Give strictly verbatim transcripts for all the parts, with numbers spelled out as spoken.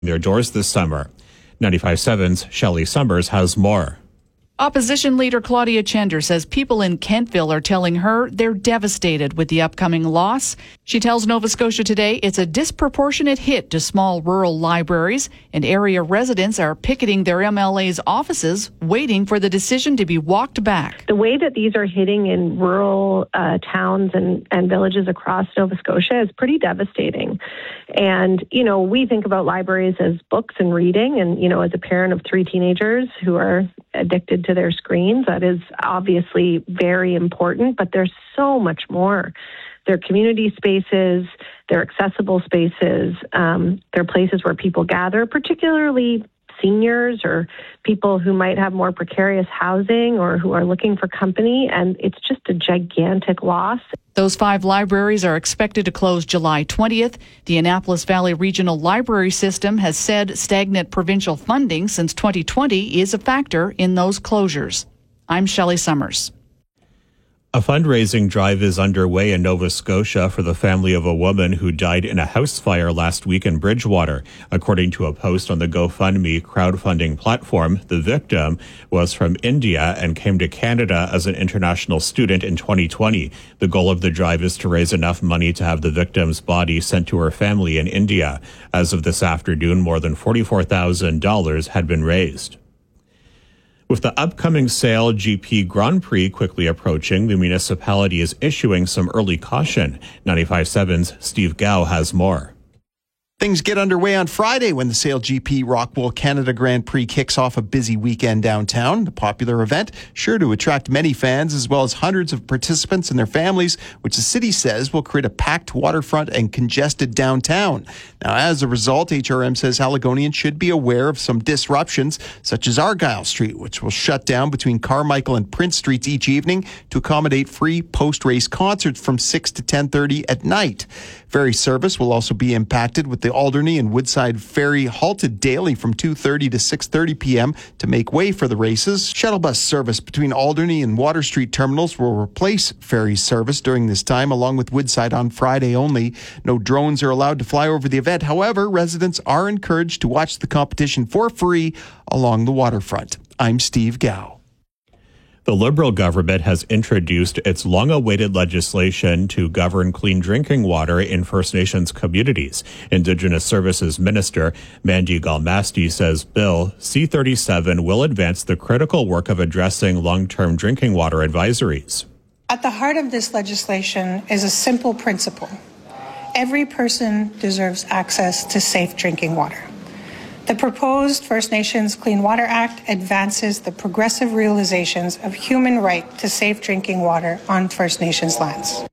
their doors this summer. ninety-five point seven's Shelley Summers has more. Opposition leader Claudia Chender says people in Kentville are telling her they're devastated with the upcoming loss. She tells Nova Scotia Today it's a disproportionate hit to small rural libraries, and area residents are picketing their M L A's offices, waiting for the decision to be walked back. The way that these are hitting in rural uh, towns and, and villages across Nova Scotia is pretty devastating. And, you know, we think about libraries as books and reading. And, you know, as a parent of three teenagers who are addicted to their screens, that is obviously very important, but there's so much more. They're community spaces, they're accessible spaces, um, they're places where people gather, particularly seniors or people who might have more precarious housing or who are looking for company, and it's just a gigantic loss. Those five libraries are expected to close July twentieth. The Annapolis Valley Regional Library System has said stagnant provincial funding since twenty twenty is a factor in those closures. I'm Shelley Summers. A fundraising drive is underway in Nova Scotia for the family of a woman who died in a house fire last week in Bridgewater. According to a post on the GoFundMe crowdfunding platform, the victim was from India and came to Canada as an international student in twenty twenty. The goal of the drive is to raise enough money to have the victim's body sent to her family in India. As of this afternoon, more than forty-four thousand dollars had been raised. With the upcoming Sail G P Grand Prix quickly approaching, the municipality is issuing some early caution. ninety-five point seven's Steve Gao has more. Things get underway on Friday when the Sail G P Rockwool Canada Grand Prix kicks off a busy weekend downtown. The popular event sure to attract many fans as well as hundreds of participants and their families, which the city says will create a packed waterfront and congested downtown. Now, as a result, H R M says Haligonians should be aware of some disruptions, such as Argyle Street, which will shut down between Carmichael and Prince Streets each evening to accommodate free post-race concerts from six to ten thirty at night. Ferry service will also be impacted, with the Alderney and Woodside Ferry halted daily from two thirty to six thirty p.m. to make way for the races. Shuttle bus service between Alderney and Water Street terminals will replace ferry service during this time, along with Woodside on Friday only. No drones are allowed to fly over the event. However, residents are encouraged to watch the competition for free along the waterfront. I'm Steve Gao. The Liberal government has introduced its long-awaited legislation to govern clean drinking water in First Nations communities. Indigenous Services Minister Mandy Galmasti says Bill C thirty-seven will advance the critical work of addressing long-term drinking water advisories. At the heart of this legislation is a simple principle. Every person deserves access to safe drinking water. The proposed First Nations Clean Water Act advances the progressive realizations of human right to safe drinking water on First Nations lands.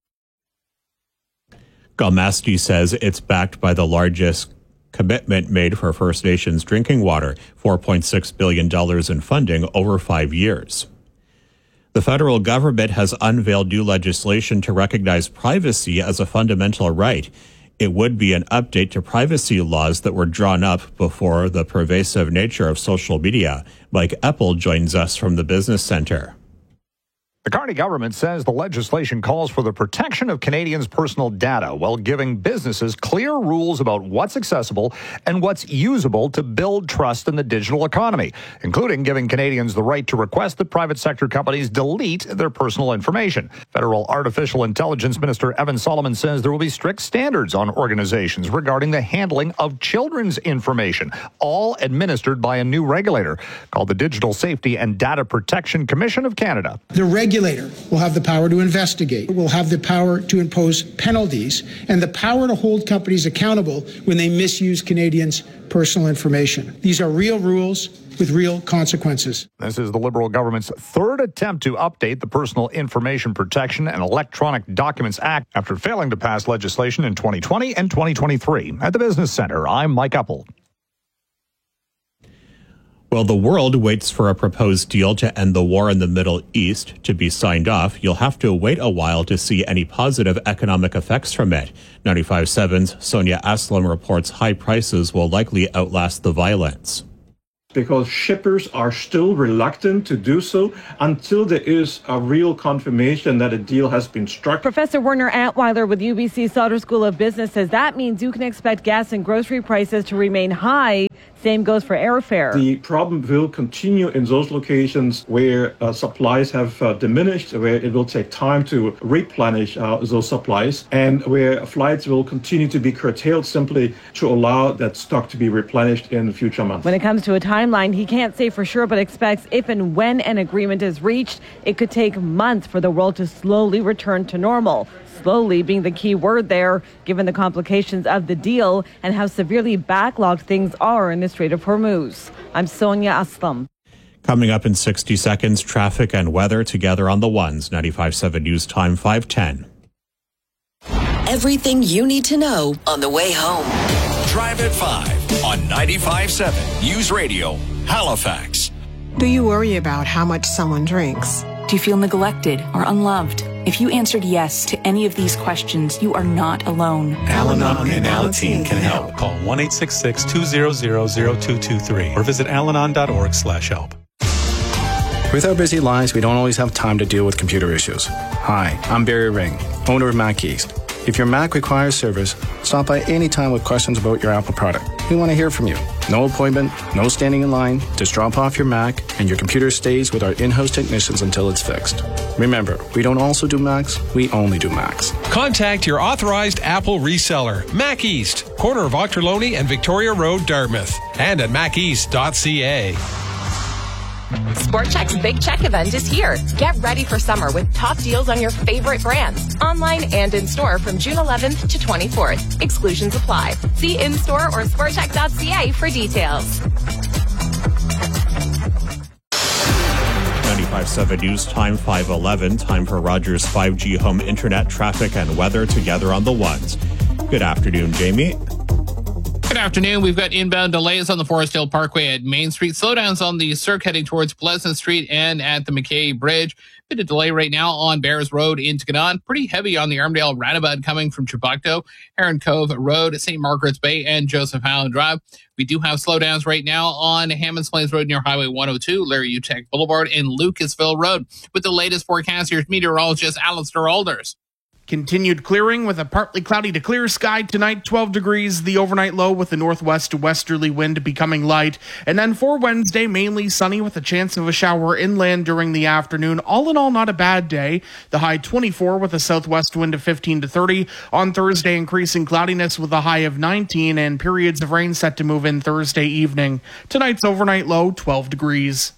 Galmasti says it's backed by the largest commitment made for First Nations drinking water, four point six billion dollars in funding over five years. The federal government has unveiled new legislation to recognize privacy as a fundamental right. It would be an update to privacy laws that were drawn up before the pervasive nature of social media. Mike Eppel joins us from the Business Center. The Carney government says the legislation calls for the protection of Canadians' personal data while giving businesses clear rules about what's accessible and what's usable to build trust in the digital economy, including giving Canadians the right to request that private sector companies delete their personal information. Federal Artificial Intelligence Minister Evan Solomon says there will be strict standards on organizations regarding the handling of children's information, all administered by a new regulator called the Digital Safety and Data Protection Commission of Canada. The regulator will have the power to investigate, will have the power to impose penalties, and the power to hold companies accountable when they misuse Canadians' personal information. These are real rules with real consequences. This is the Liberal government's third attempt to update the Personal Information Protection and Electronic Documents Act after failing to pass legislation in twenty twenty and twenty twenty-three. At the Business Center, I'm Mike Eppel. While the world waits for a proposed deal to end the war in the Middle East to be signed off, you'll have to wait a while to see any positive economic effects from it. ninety-five point seven's Sonia Aslam reports high prices will likely outlast the violence. because shippers are still reluctant to do so until there is a real confirmation that a deal has been struck. Professor Werner Antweiler with U B C Sauder School of Business says that means you can expect gas and grocery prices to remain high. Same goes for airfare. The problem will continue in those locations where uh, supplies have uh, diminished, where it will take time to replenish uh, those supplies, and where flights will continue to be curtailed simply to allow that stock to be replenished in future months. When it comes to a timeline, he can't say for sure, but expects if and when an agreement is reached, it could take months for the world to slowly return to normal. Slowly being the key word there, given the complications of the deal and how severely backlogged things are in the Strait of Hormuz. I'm Sonia Aslam. Coming up in sixty seconds, traffic and weather together on the ones. ninety-five point seven News Time, five ten. Everything you need to know on the way home. Drive at five on ninety-five point seven News Radio, Halifax. Do you worry about how much someone drinks? Do you feel neglected or unloved? If you answered yes to any of these questions, you are not alone. Al-Anon and Alateen can help. Call one eight six six, two zero zero, zero two two three or visit alanon dot org slash help. With our busy lives, we don't always have time to deal with computer issues. Hi, I'm Barry Ring, owner of Mac East. If your Mac requires service, stop by anytime with questions about your Apple product. We want to hear from you. No appointment, no standing in line. Just drop off your Mac and your computer stays with our in-house technicians until it's fixed. Remember, we don't also do Macs, we only do Macs. Contact your authorized Apple reseller, Mac East, corner of Ochterlony and Victoria Road, Dartmouth, and at mac east dot c a. Sport Chek's Big Check event is here. Get ready for summer with top deals on your favorite brands, online and in store from June eleventh to twenty-fourth. Exclusions apply. See in-store or sport chek dot c a for details. ninety-five point seven News Time, five eleven. Time for Rogers five G home internet traffic and weather together on the ones. Good afternoon, Jamie. Good afternoon. We've got inbound delays on the Forest Hill Parkway at Main Street. Slowdowns on the Cirque heading towards Pleasant Street and at the McKay Bridge. Bit of delay right now on Bears Road into Gannon. Pretty heavy on the Armdale roundabout coming from Chiboucto, Heron Cove Road, Saint Margaret's Bay, and Joseph Allen Drive. We do have slowdowns right now on Hammonds Plains Road near Highway one oh two, Larry Uteck Boulevard, and Lucasville Road. With the latest forecast, here's meteorologist Alistair Alders. Continued clearing with a partly cloudy to clear sky tonight, twelve degrees, the overnight low with the northwest westerly wind becoming light. And then for Wednesday, mainly sunny with a chance of a shower inland during the afternoon. All in all, not a bad day. The high twenty-four with a southwest wind of fifteen to thirty. On Thursday, increasing cloudiness with a high of nineteen and periods of rain set to move in Thursday evening. Tonight's overnight low, twelve degrees.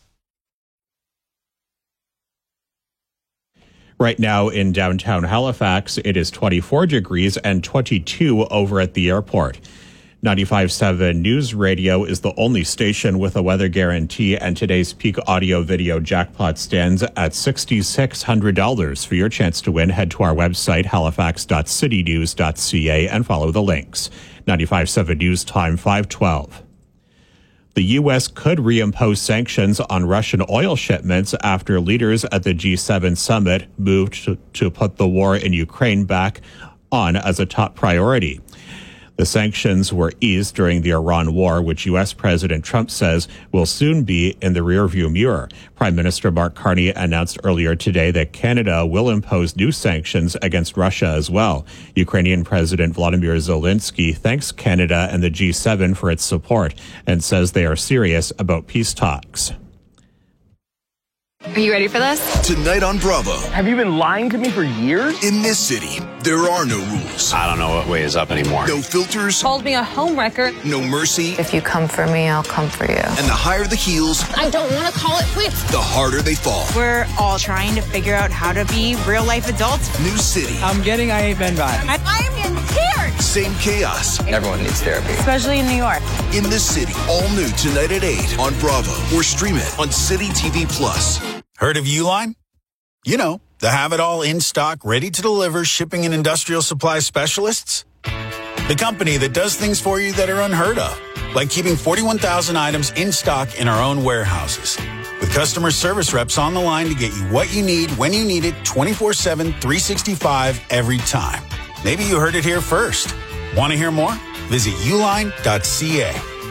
Right now in downtown Halifax, it is twenty-four degrees and twenty-two over at the airport. ninety-five point seven News Radio is the only station with a weather guarantee, and today's peak audio video jackpot stands at six thousand six hundred dollars. For your chance to win, head to our website, halifax dot city news dot c a, and follow the links. ninety-five point seven News Time, five twelve. The U S could reimpose sanctions on Russian oil shipments after leaders at the G seven summit moved to, to put the war in Ukraine back on as a top priority. The sanctions were eased during the Iran war, which U S President Trump says will soon be in the rearview mirror. Prime Minister Mark Carney announced earlier today that Canada will impose new sanctions against Russia as well. Ukrainian President Volodymyr Zelensky thanks Canada and the G seven for its support and says they are serious about peace talks. Are you ready for this? Tonight on Bravo. Have you been lying to me for years? In this city, there are no rules. I don't know what way is up anymore. No filters. Called me a homewrecker. No mercy. If you come for me, I'll come for you. And the higher the heels, I don't want to call it quits. The harder they fall. We're all trying to figure out how to be real life adults. New city. I'm getting I Ain't Been Bad. I, I am getting scared. Same chaos. Everyone needs therapy. Especially in New York. In this city, all new tonight at eight on Bravo. Or stream it on City T V Plus. Heard of Uline? You know, the have-it-all in-stock, ready-to-deliver shipping and industrial supply specialists. The company that does things for you that are unheard of, like keeping forty-one thousand items in stock in our own warehouses. With customer service reps on the line to get you what you need, when you need it, twenty-four seven, three sixty-five, every time. Maybe you heard it here first. Want to hear more? Visit uline dot c a.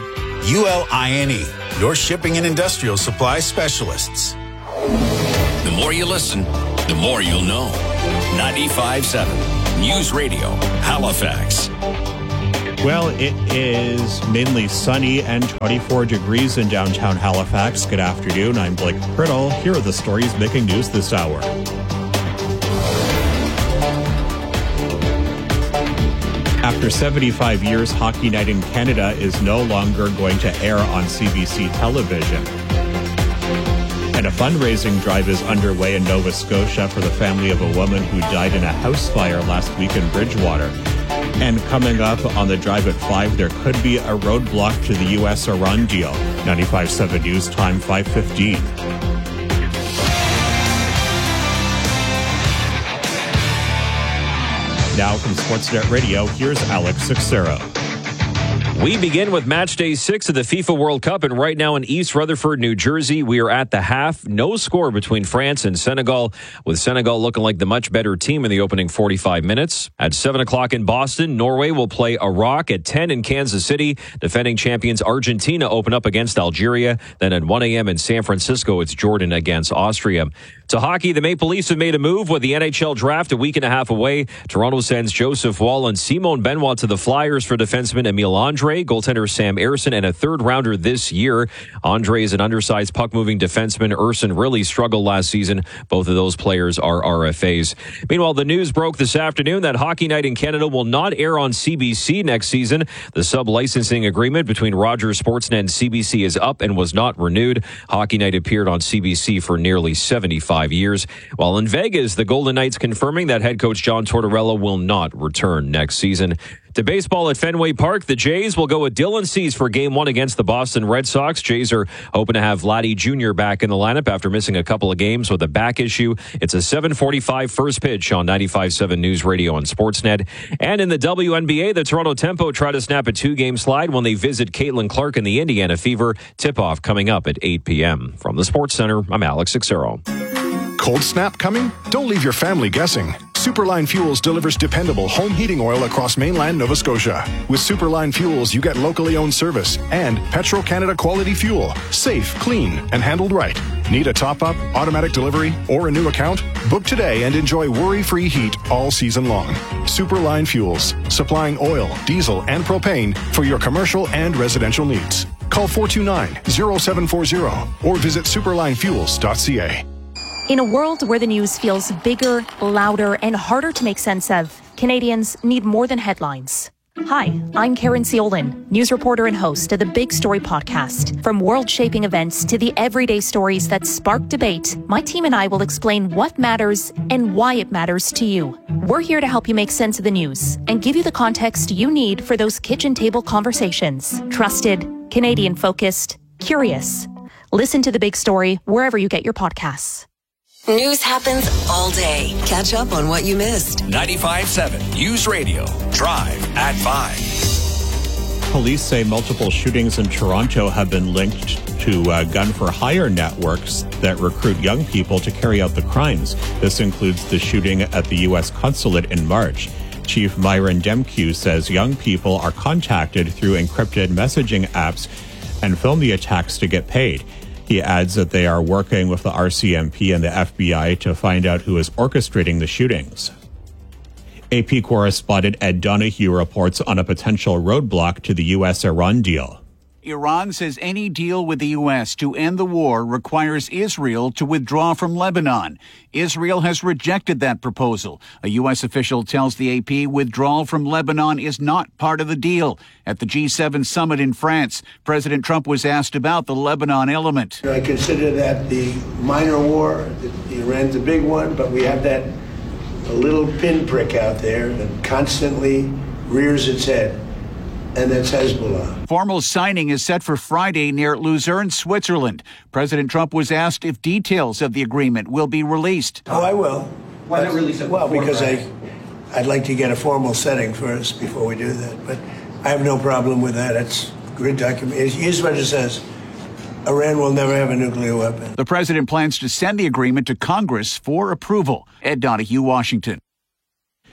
U L I N E, your shipping and industrial supply specialists. The more you listen, the more you'll know. ninety-five seven News Radio, Halifax. Well, it is mainly sunny and twenty-four degrees in downtown Halifax. Good afternoon. I'm Blake Priddle. Here are the stories making news this hour. After seventy-five years, Hockey Night in Canada is no longer going to air on C B C television. And a fundraising drive is underway in Nova Scotia for the family of a woman who died in a house fire last week in Bridgewater. And coming up on the drive at five, there could be a roadblock to the U S Iran deal. ninety-five seven News Time, five fifteen. Now from Sportsnet Radio, here's Alex Sixero. We begin with match day six of the FIFA World Cup, and right now in East Rutherford, New Jersey, we are at the half. No score between France and Senegal, with Senegal looking like the much better team in the opening forty-five minutes. At seven o'clock in Boston, Norway will play Iraq. At ten in Kansas City, defending champions Argentina open up against Algeria. Then at one a.m. in San Francisco, it's Jordan against Austria. To hockey, the Maple Leafs have made a move with the N H L draft a week and a half away. Toronto sends Joseph Wall and Simone Benoit to the Flyers for defenseman Emile Andre, goaltender Sam Ersson, and a third rounder this year. Andre is an undersized puck-moving defenseman. Ersson really struggled last season. Both of those players are R F As. Meanwhile, the news broke this afternoon that Hockey Night in Canada will not air on C B C next season. The sub-licensing agreement between Rogers Sportsnet and C B C is up and was not renewed. Hockey Night appeared on C B C for nearly seventy-five years. While in Vegas, the Golden Knights confirming that head coach John Tortorella will not return next season. To baseball at Fenway Park, the Jays will go with Dylan Cease for game one against the Boston Red Sox. Jays are hoping to have Vladdy Junior back in the lineup after missing a couple of games with a back issue. It's a seven forty-five first pitch on ninety-five seven News Radio and Sportsnet. And in the W N B A, the Toronto Tempo try to snap a two-game slide when they visit Caitlin Clark and the Indiana Fever. Tip-off coming up at eight p.m. From the Sports Center, I'm Alex Sixero. Cold snap coming? Don't leave your family guessing. Superline Fuels delivers dependable home heating oil across mainland Nova Scotia. With Superline Fuels, you get locally owned service and Petro-Canada quality fuel. Safe, clean, and handled right. Need a top-up, automatic delivery, or a new account? Book today and enjoy worry-free heat all season long. Superline Fuels, supplying oil, diesel, and propane for your commercial and residential needs. Call four two nine, zero seven four zero or visit superline fuels dot c a. In a world where the news feels bigger, louder, and harder to make sense of, Canadians need more than headlines. Hi, I'm Karen Ciolin, news reporter and host of the Big Story podcast. From world-shaping events to the everyday stories that spark debate, my team and I will explain what matters and why it matters to you. We're here to help you make sense of the news and give you the context you need for those kitchen table conversations. Trusted, Canadian-focused, curious. Listen to The Big Story wherever you get your podcasts. News happens all day. Catch up on what you missed. ninety-five seven News Radio. Drive at five. Police say multiple shootings in Toronto have been linked to uh, gun-for-hire networks that recruit young people to carry out the crimes. This includes the shooting at the U S consulate in March. Chief Myron Demkew says young people are contacted through encrypted messaging apps and film the attacks to get paid. He adds that they are working with the R C M P and the F B I to find out who is orchestrating the shootings. A P correspondent Ed Donahue reports on a potential roadblock to the U S Iran deal. Iran says any deal with the U S to end the war requires Israel to withdraw from Lebanon. Israel has rejected that proposal. A U S official tells the A P withdrawal from Lebanon is not part of the deal. At the G seven summit in France, President Trump was asked about the Lebanon element. I consider that the minor war. Iran's a big one, but we have that a little pinprick out there that constantly rears its head. And that's Hezbollah. Formal signing is set for Friday near Luzerne, Switzerland. President Trump was asked if details of the agreement will be released. Oh, I will. Why not release it? Well, because I, I'd like to get a formal setting first before we do that. But I have no problem with that. It's good document. Here's what it says. Iran will never have a nuclear weapon. The president plans to send the agreement to Congress for approval. Ed Donahue, Washington.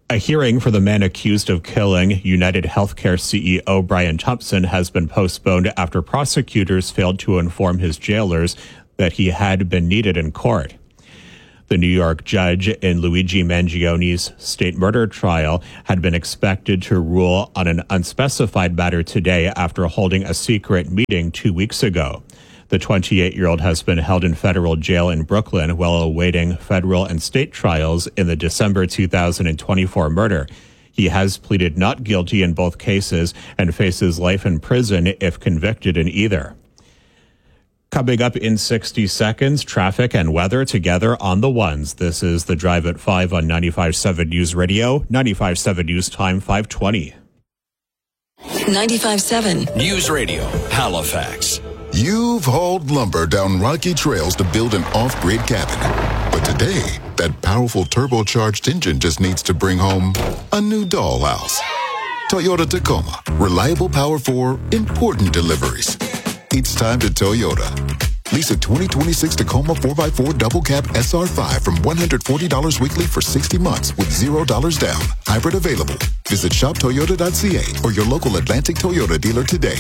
A hearing for the man accused of killing United Healthcare C E O Brian Thompson has been postponed after prosecutors failed to inform his jailers that he had been needed in court. The New York judge in Luigi Mangioni's state murder trial had been expected to rule on an unspecified matter today after holding a secret meeting two weeks ago. The twenty-eight-year-old has been held in federal jail in Brooklyn while awaiting federal and state trials in the December two thousand twenty-four murder. He has pleaded not guilty in both cases and faces life in prison if convicted in either. Coming up in sixty seconds, traffic and weather together on the ones. This is The Drive at five on ninety-five point seven News Radio, ninety-five point seven News Time, five twenty. ninety-five point seven News Radio, Halifax. You've hauled lumber down rocky trails to build an off-grid cabin. But today, that powerful turbocharged engine just needs to bring home a new dollhouse. Toyota Tacoma. Reliable power for important deliveries. It's time to Toyota. Lease a twenty twenty-six Tacoma four by four double cab S R five from one hundred forty dollars weekly for sixty months with zero dollars down. Hybrid available. Visit shop toyota dot c a or your local Atlantic Toyota dealer today.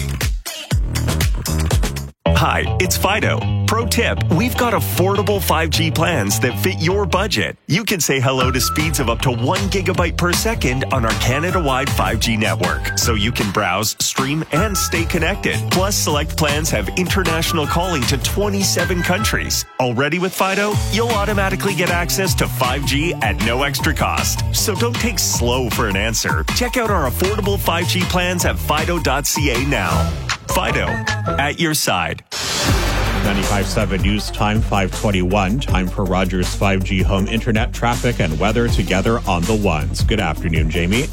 Hi, it's Fido. Pro tip, we've got affordable five G plans that fit your budget. You can say hello to speeds of up to one gigabyte per second on our Canada-wide five G network, so you can browse, stream, and stay connected. Plus, select plans have international calling to twenty-seven countries. Already with Fido, you'll automatically get access to five G at no extra cost. So don't take slow for an answer. Check out our affordable five G plans at fido dot c a now. Fido, at your side. ninety-five point seven News Time, five twenty-one. Time for Rogers five G home internet, traffic, and weather together on the ones. Good afternoon, Jamie.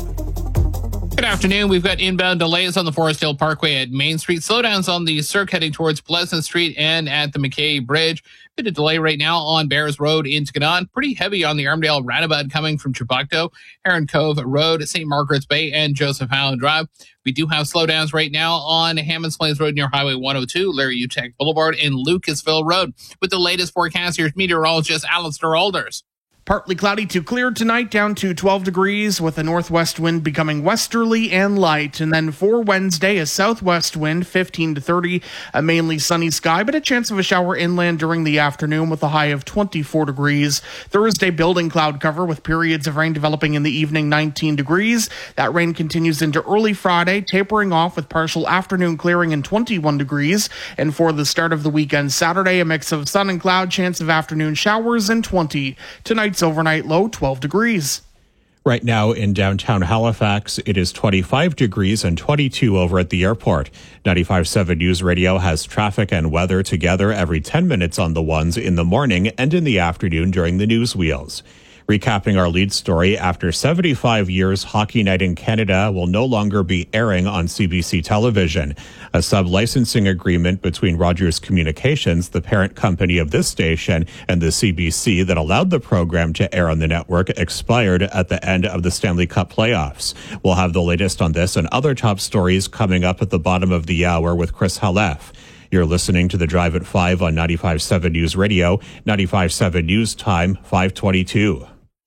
Good afternoon. We've got inbound delays on the Forest Hill Parkway at Main Street. Slowdowns on the Cirque heading towards Pleasant Street and at the McKay Bridge. Bit of delay right now on Bears Road in Takanon. Pretty heavy on the Armdale roundabout coming from Chiboucto, Heron Cove Road, Saint Margaret's Bay, and Joseph Howland Drive. We do have slowdowns right now on Hammonds Plains Road near Highway one oh two, Larry Utech Boulevard, and Lucasville Road. With the latest forecast, here's meteorologist Alistair Alders. Partly cloudy to clear tonight, down to twelve degrees, with a northwest wind becoming westerly and light. And then for Wednesday, a southwest wind, fifteen to thirty, a mainly sunny sky, but a chance of a shower inland during the afternoon with a high of twenty-four degrees. Thursday, building cloud cover with periods of rain developing in the evening, nineteen degrees. That rain continues into early Friday, tapering off with partial afternoon clearing and twenty-one degrees. And for the start of the weekend, Saturday, a mix of sun and cloud, chance of afternoon showers and twenty. Tonight, overnight low twelve degrees. Right now in downtown Halifax, it is twenty-five degrees and twenty-two over at the airport. ninety-five point seven News Radio has traffic and weather together every ten minutes on the ones in the morning and in the afternoon during the news wheels. Recapping our lead story, after seventy-five years, Hockey Night in Canada will no longer be airing on C B C television. A sub-licensing agreement between Rogers Communications, the parent company of this station, and the C B C that allowed the program to air on the network expired at the end of the Stanley Cup playoffs. We'll have the latest on this and other top stories coming up at the bottom of the hour with Chris Halef. You're listening to The Drive at five on ninety-five point seven News Radio, ninety-five point seven News Time, five twenty-two.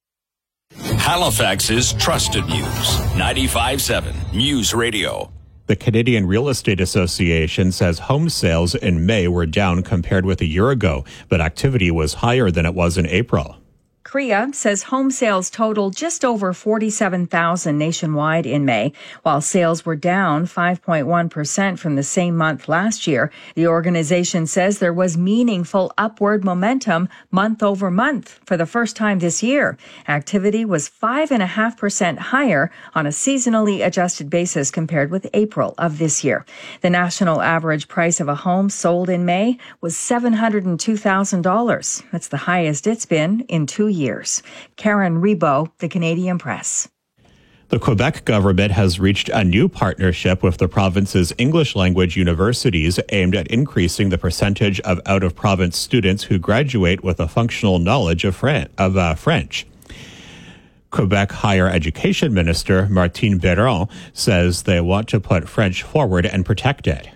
Halifax's trusted news, ninety-five point seven News Radio. The Canadian Real Estate Association says home sales in May were down compared with a year ago, but activity was higher than it was in April. C R E A says home sales totaled just over forty-seven thousand nationwide in May, while sales were down five point one percent from the same month last year. The organization says there was meaningful upward momentum month over month for the first time this year. Activity was five point five percent higher on a seasonally adjusted basis compared with April of this year. The national average price of a home sold in May was seven hundred two thousand dollars. That's the highest it's been in two years. Years. Karen Rebo, The Canadian Press. The Quebec government has reached a new partnership with the province's English language universities aimed at increasing the percentage of out-of-province students who graduate with a functional knowledge of, Fran- of uh, French. Quebec Higher Education Minister Martine Biron says they want to put French forward and protect it.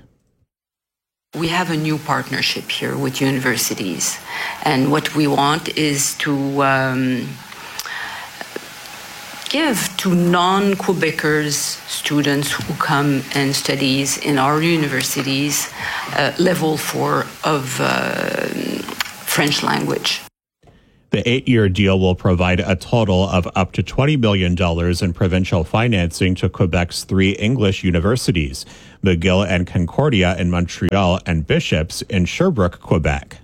We have a new partnership here with universities, and what we want is to um, give to non-Quebecers, students who come and studies in our universities, uh, level four of uh, French language. The eight-year deal will provide a total of up to twenty million dollars in provincial financing to Quebec's three English universities, McGill and Concordia in Montreal and Bishops in Sherbrooke, Quebec.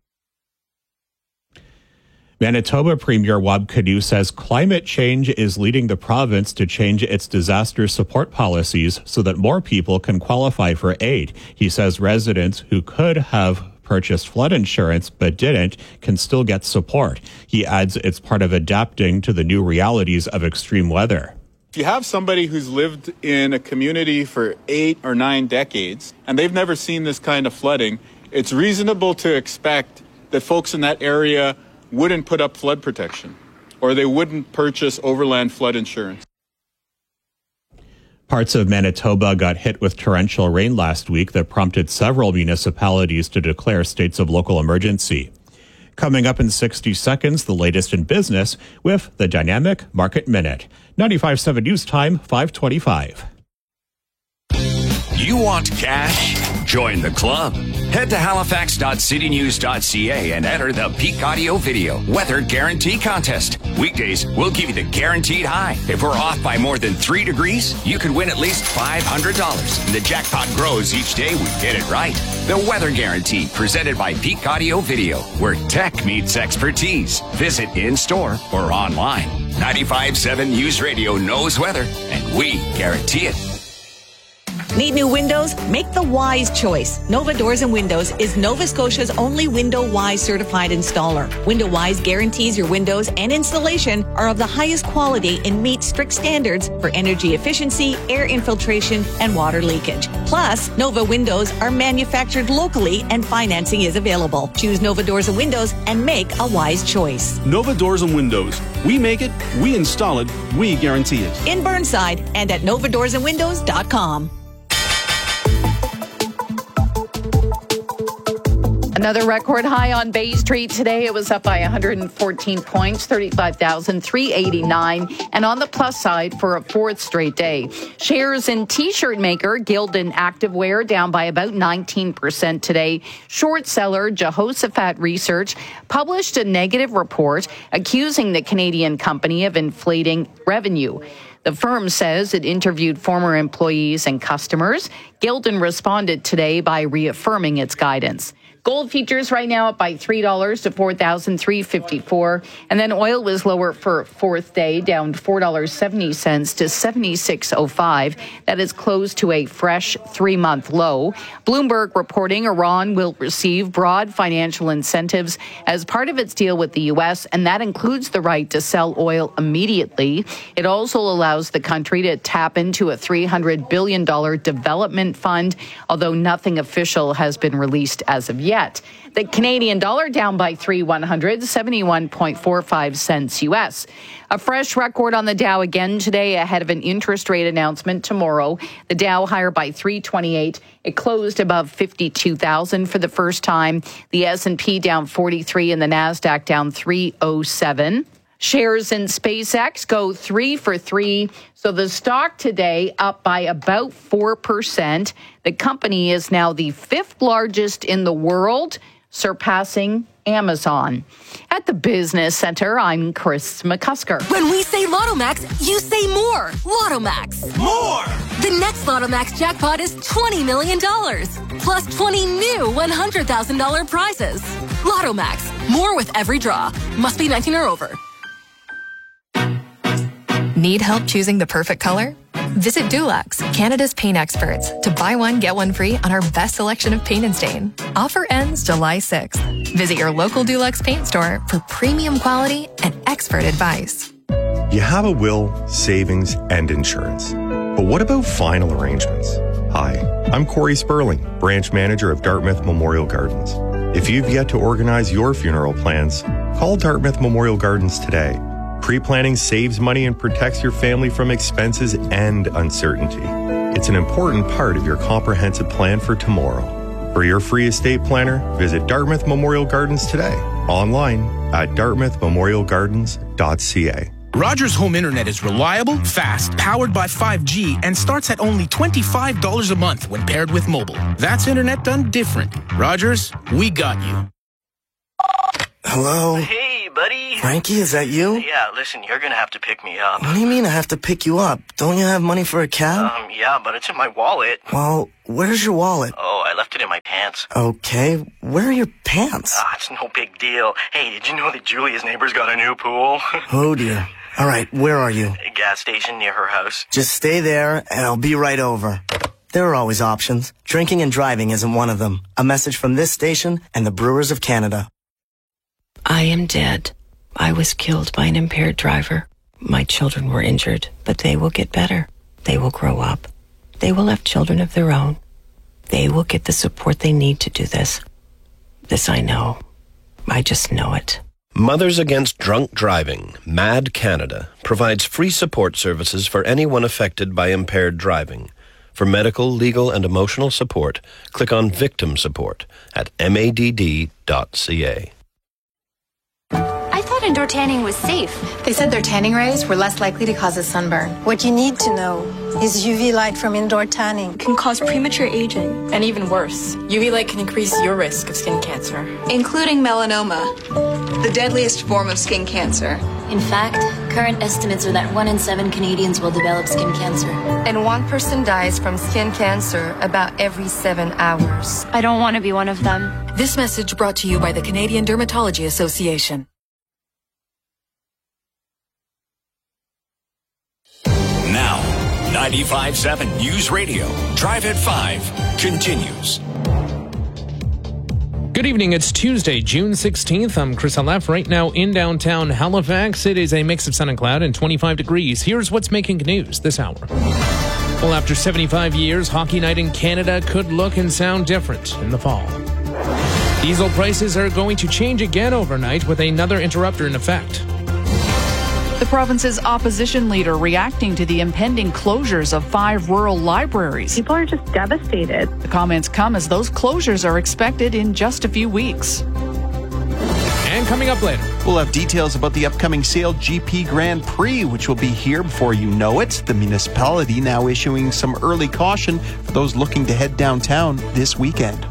Manitoba Premier Wab Kinew says climate change is leading the province to change its disaster support policies so that more people can qualify for aid. He says residents who could have purchased flood insurance but didn't can still get support. He adds it's part of adapting to the new realities of extreme weather. If you have somebody who's lived in a community for eight or nine decades and they've never seen this kind of flooding, it's reasonable to expect that folks in that area wouldn't put up flood protection or they wouldn't purchase overland flood insurance. Parts of Manitoba got hit with torrential rain last week that prompted several municipalities to declare states of local emergency. Coming up in sixty seconds, the latest in business with the Dynamic Market Minute. ninety-five point seven News Time, five twenty-five. You want cash? Join the club. Head to halifax dot city news dot c a and enter the Peak Audio Video Weather Guarantee Contest. Weekdays, we'll give you the guaranteed high. If we're off by more than three degrees, you could win at least five hundred dollars. And the jackpot grows each day we get it right. The Weather Guarantee, presented by Peak Audio Video, where tech meets expertise. Visit in-store or online. ninety-five point seven News Radio knows weather, and we guarantee it. Need new windows? Make the wise choice. Nova Doors and Windows is Nova Scotia's only Window Wise certified installer. Window Wise guarantees your windows and installation are of the highest quality and meet strict standards for energy efficiency, air infiltration, and water leakage. Plus, Nova Windows are manufactured locally and financing is available. Choose Nova Doors and Windows and make a wise choice. Nova Doors and Windows. We make it, we install it, we guarantee it. In Burnside and at nova doors and windows dot com. Another record high on Bay Street today. It was up by one hundred fourteen points, thirty-five thousand three hundred eighty-nine, and on the plus side for a fourth straight day. Shares in T-shirt maker Gildan Activewear down by about nineteen percent today. Short seller Jehoshaphat Research published a negative report accusing the Canadian company of inflating revenue. The firm says it interviewed former employees and customers. Gildan responded today by reaffirming its guidance. Gold futures right now up by three dollars to four thousand three hundred fifty-four dollars. And then oil was lower for fourth day, down four dollars and seventy cents to seventy-six oh five. That is close to a fresh three-month low. Bloomberg reporting Iran will receive broad financial incentives as part of its deal with the U S, and that includes the right to sell oil immediately. It also allows the country to tap into a three hundred billion dollars development fund, although nothing official has been released as of yet. Yet. The Canadian dollar down by three one hundred, seventy-one point four five cents U S. A fresh record on the Dow again today ahead of an interest rate announcement tomorrow. The Dow higher by three twenty-eight. It closed above fifty-two thousand for the first time. The S and P down forty-three and the NASDAQ down three oh seven. Shares in SpaceX go three for three. So the stock today up by about four percent. The company is now the fifth largest in the world, surpassing Amazon. At the Business Center, I'm Chris McCusker. When we say Lottomax, you say more. Lottomax. More! The next Lottomax jackpot is twenty million dollars, plus twenty new one hundred thousand dollars prizes. Lottomax. More with every draw. Must be nineteen or over. Need help choosing the perfect color? Visit Dulux, Canada's paint experts, to buy one, get one free on our best selection of paint and stain. Offer ends July sixth. Visit your local Dulux paint store for premium quality and expert advice. You have a will, savings, and insurance. But what about final arrangements? Hi, I'm Corey Sperling, branch manager of Dartmouth Memorial Gardens. If you've yet to organize your funeral plans, call Dartmouth Memorial Gardens today. Pre-planning saves money and protects your family from expenses and uncertainty. It's an important part of your comprehensive plan for tomorrow. For your free estate planner, visit Dartmouth Memorial Gardens today, online at dartmouth memorial gardens dot c a. Rogers Home Internet is reliable, fast, powered by five G, and starts at only twenty-five dollars a month when paired with mobile. That's internet done different. Rogers, we got you. Hello? Hey, buddy. Frankie, is that you? Yeah, listen, you're gonna have to pick me up. What do you mean I have to pick you up? Don't you have money for a cab? Um, yeah, but it's in my wallet. Well, where's your wallet? Oh, I left it in my pants. Okay, where are your pants? Ah, it's no big deal. Hey, did you know that Julia's neighbor's got a new pool? Oh, dear. All right, where are you? A gas station near her house. Just stay there, and I'll be right over. There are always options. Drinking and driving isn't one of them. A message from this station and the Brewers of Canada. I am dead. I was killed by an impaired driver. My children were injured, but they will get better. They will grow up. They will have children of their own. They will get the support they need to do this. This I know. I just know it. Mothers Against Drunk Driving, MAD Canada, provides free support services for anyone affected by impaired driving. For medical, legal, and emotional support, click on Victim Support at M A D D dot C A. I thought indoor tanning was safe. They said their tanning rays were less likely to cause a sunburn. What you need to know is U V light from indoor tanning can cause premature aging. And even worse, U V light can increase your risk of skin cancer, including melanoma, the deadliest form of skin cancer. In fact, current estimates are that one in seven Canadians will develop skin cancer. And one person dies from skin cancer about every seven hours. I don't want to be one of them. This message brought to you by the Canadian Dermatology Association. Now, ninety-five point seven News Radio, Drive at five, continues. Good evening. It's Tuesday, June sixteenth. I'm Chris Alef. Right now in downtown Halifax, it is a mix of sun and cloud and twenty-five degrees. Here's what's making news this hour. Well, after seventy-five years, Hockey Night in Canada could look and sound different in the fall. Diesel prices are going to change again overnight with another interrupter in effect. The province's opposition leader reacting to the impending closures of five rural libraries. People are just devastated. The comments come as those closures are expected in just a few weeks. And coming up later, we'll have details about the upcoming Sail G P Grand Prix, which will be here before you know it. The municipality now issuing some early caution for those looking to head downtown this weekend.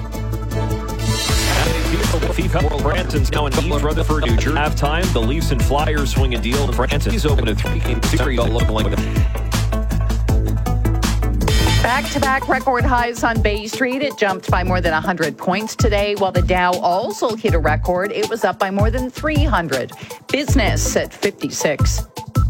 FIFA World Branson's now in East Rutherford, New Jersey. Halftime, the Leafs and Flyers swing a deal. Branson is open to three-game series all looking like Back-to-back record highs on Bay Street. It jumped by more than one hundred points today, while the Dow also hit a record. It was up by more than three hundred. Business at fifty-six.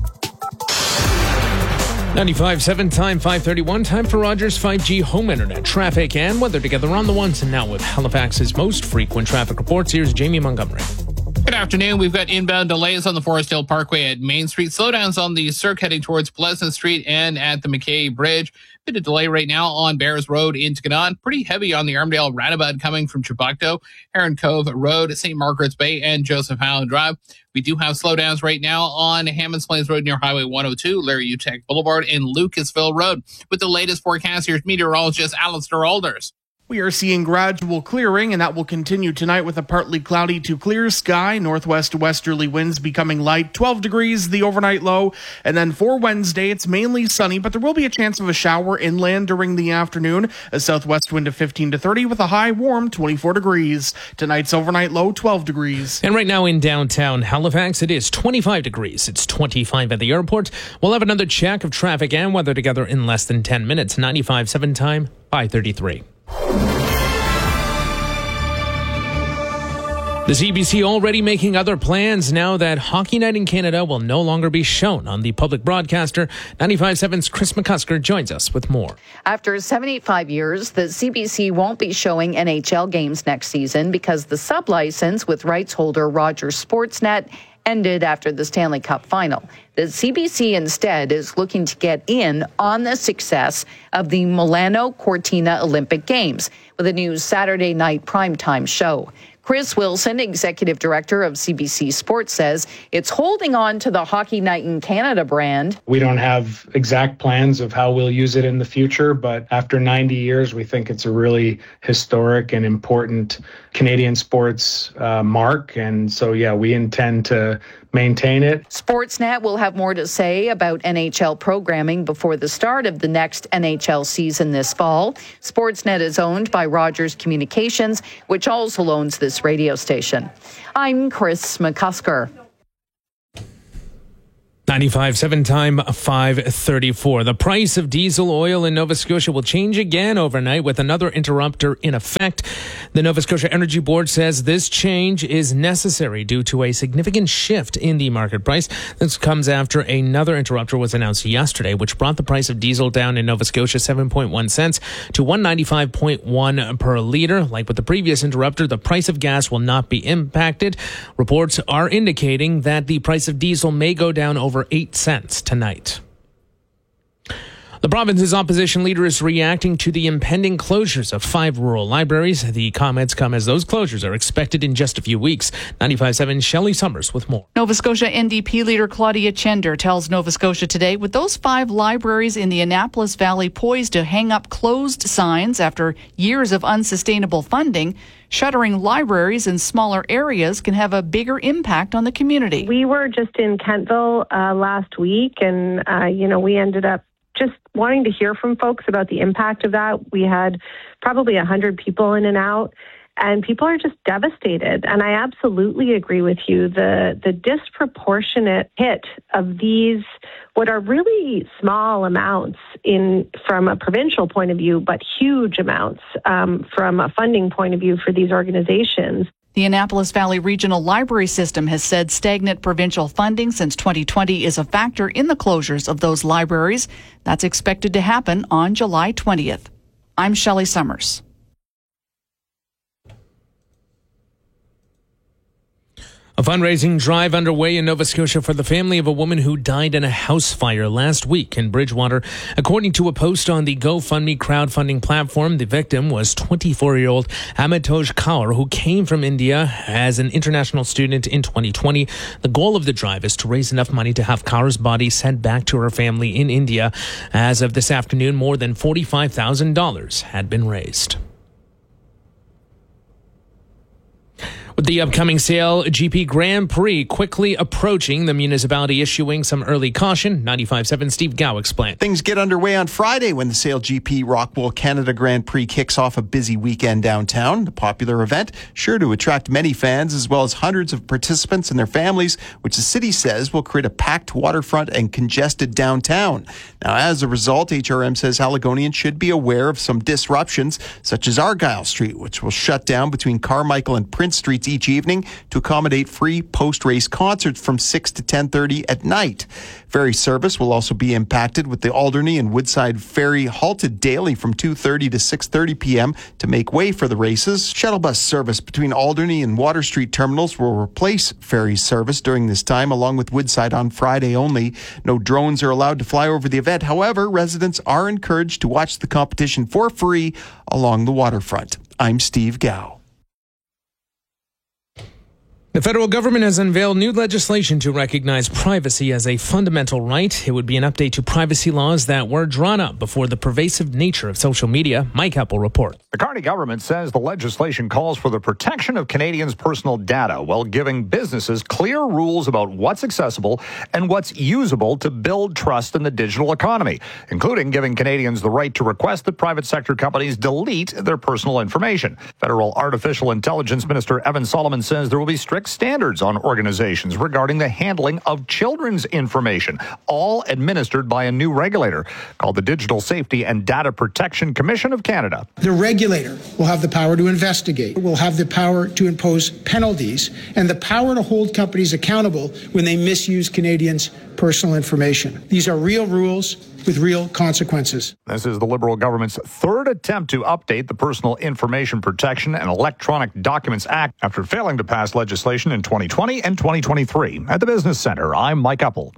ninety-five point seven, time five thirty-one. Time for Rogers five G home internet. Traffic and weather together on the ones. And now with Halifax's most frequent traffic reports, here's Jamie Montgomery. Good afternoon. We've got inbound delays on the Forestdale Parkway at Main Street. Slowdowns on the Cirque heading towards Pleasant Street and at the McKay Bridge. Bit of delay right now on Bears Road into Gannon. Pretty heavy on the Armdale roundabout coming from Chubbucto, Heron Cove Road, Saint Margaret's Bay, and Joseph Howland Drive. We do have slowdowns right now on Hammonds Plains Road near Highway one oh two, Larry Utek Boulevard, and Lucasville Road. With the latest forecast, here's meteorologist Alistair Alders. We are seeing gradual clearing, and that will continue tonight with a partly cloudy to clear sky. Northwest westerly winds becoming light, twelve degrees, the overnight low. And then for Wednesday, it's mainly sunny, but there will be a chance of a shower inland during the afternoon. A southwest wind of fifteen to thirty with a high warm twenty-four degrees. Tonight's overnight low, twelve degrees. And right now in downtown Halifax, it is twenty-five degrees. It's twenty-five at the airport. We'll have another check of traffic and weather together in less than ten minutes. ninety-five point seven time, five thirty-three. The C B C already making other plans now that Hockey Night in Canada will no longer be shown on the public broadcaster. ninety-five point seven's Chris McCusker joins us with more. After seventy-five years, the C B C won't be showing N H L games next season because the sub-license with rights holder Rogers Sportsnet ended after the Stanley Cup final. The C B C instead is looking to get in on the success of the Milano Cortina Olympic Games with a new Saturday night primetime show. Chris Wilson, executive director of C B C Sports, says it's holding on to the Hockey Night in Canada brand. We don't have exact plans of how we'll use it in the future, but after ninety years, we think it's a really historic and important Canadian sports uh, mark. And so, yeah, we intend to maintain it. Sportsnet will have more to say about N H L programming before the start of the next N H L season this fall. Sportsnet is owned by Rogers Communications, which also owns this radio station. I'm Chris McCusker. ninety-five point seven time five thirty-four. The price of diesel oil in Nova Scotia will change again overnight with another interrupter in effect. The Nova Scotia Energy Board says this change is necessary due to a significant shift in the market price. This comes after another interrupter was announced yesterday, which brought the price of diesel down in Nova Scotia seven point one cents to one ninety-five point one per litre. Like with the previous interrupter, the price of gas will not be impacted. Reports are indicating that the price of diesel may go down over eight cents tonight. The province's opposition leader is reacting to the impending closures of five rural libraries. The comments come as those closures are expected in just a few weeks. ninety-five point seven Shelley Summers with more. Nova Scotia N D P leader Claudia Chender tells Nova Scotia Today, with those five libraries in the Annapolis Valley poised to hang up closed signs after years of unsustainable funding, shuttering libraries in smaller areas can have a bigger impact on the community. We were just in Kentville uh, last week, and, uh, you know, we ended up just wanting to hear from folks about the impact of that. We had probably one hundred people in and out, and people are just devastated. And I absolutely agree with you. The, the disproportionate hit of these, what are really small amounts in from a provincial point of view, but huge amounts um, from a funding point of view for these organizations. The Annapolis Valley Regional Library System has said stagnant provincial funding since twenty twenty is a factor in the closures of those libraries. That's expected to happen on July twentieth. I'm Shelley Summers. A fundraising drive underway in Nova Scotia for the family of a woman who died in a house fire last week in Bridgewater. According to a post on the GoFundMe crowdfunding platform, the victim was twenty-four-year-old Amitoj Kaur, who came from India as an international student in twenty twenty. The goal of the drive is to raise enough money to have Kaur's body sent back to her family in India. As of this afternoon, more than forty-five thousand dollars had been raised. With the upcoming S A I L G P Grand Prix quickly approaching, the municipality issuing some early caution. ninety-five point seven Steve Gow explained. Things get underway on Friday when the S A I L G P Rockwool Canada Grand Prix kicks off a busy weekend downtown. The popular event sure to attract many fans as well as hundreds of participants and their families, which the city says will create a packed waterfront and congested downtown. Now, as a result, H R M says Haligonians should be aware of some disruptions, such as Argyle Street, which will shut down between Carmichael and Prince Streets each evening to accommodate free post-race concerts from six to ten thirty at night. Ferry service will also be impacted, with the Alderney and Woodside Ferry halted daily from two thirty to six thirty p.m. to make way for the races. Shuttle bus service between Alderney and Water Street terminals will replace ferry service during this time, along with Woodside on Friday only. No drones are allowed to fly over the event. However, residents are encouraged to watch the competition for free along the waterfront. I'm Steve Gow. The federal government has unveiled new legislation to recognize privacy as a fundamental right. It would be an update to privacy laws that were drawn up before the pervasive nature of social media. Mike Apple reports. The Carney government says the legislation calls for the protection of Canadians' personal data while giving businesses clear rules about what's accessible and what's usable to build trust in the digital economy, including giving Canadians the right to request that private sector companies delete their personal information. Federal Artificial Intelligence Minister Evan Solomon says there will be strict standards on organizations regarding the handling of children's information, all administered by a new regulator called the Digital Safety and Data Protection Commission of Canada. The regulator will have the power to investigate, will have the power to impose penalties, and the power to hold companies accountable when they misuse Canadians' personal information. These are real rules with real consequences. This is the Liberal government's third attempt to update the Personal Information Protection and Electronic Documents Act after failing to pass legislation in twenty twenty and twenty twenty-three. At the Business Center, I'm Mike Uppel.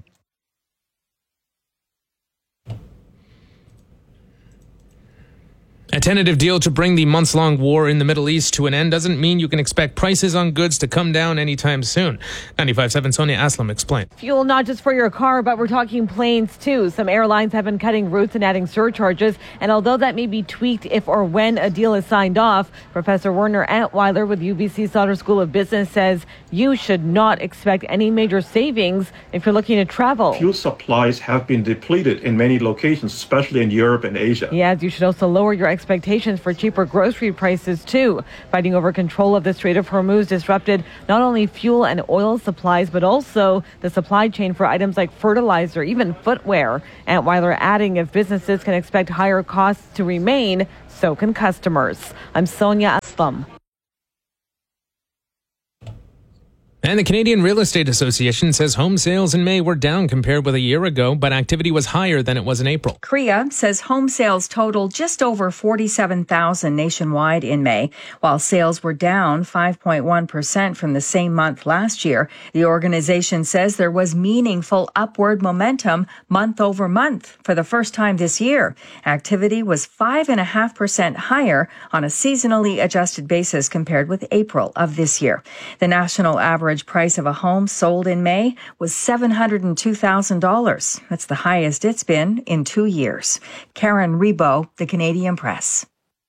A tentative deal to bring the months-long war in the Middle East to an end doesn't mean you can expect prices on goods to come down anytime soon. ninety-five point seven Sonia Aslam explained. Fuel not just for your car, but we're talking planes too. Some airlines have been cutting routes and adding surcharges. And although that may be tweaked if or when a deal is signed off, Professor Werner Antweiler with U B C Sauder School of Business says you should not expect any major savings if you're looking to travel. Fuel supplies have been depleted in many locations, especially in Europe and Asia. Yes, you should also lower your expectations for cheaper grocery prices too. Fighting over control of the Strait of Hormuz disrupted not only fuel and oil supplies, but also the supply chain for items like fertilizer, even footwear. Antweiler adding if businesses can expect higher costs to remain, so can customers. I'm Sonia Aslam. And the Canadian Real Estate Association says home sales in May were down compared with a year ago, but activity was higher than it was in April. C R E A says home sales totaled just over forty-seven thousand nationwide in May, while sales were down five point one percent from the same month last year. The organization says there was meaningful upward momentum month over month for the first time this year. Activity was five point five percent higher on a seasonally adjusted basis compared with April of this year. The national average average price of a home sold in May was seven hundred two thousand dollars. That's the highest it's been in two years. Karen Rebo, The Canadian Press.